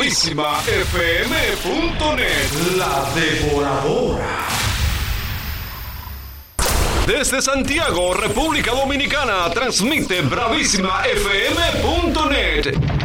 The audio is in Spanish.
BravísimaFM.net, la devoradora. Desde Santiago, República Dominicana, transmite BravísimaFM.net.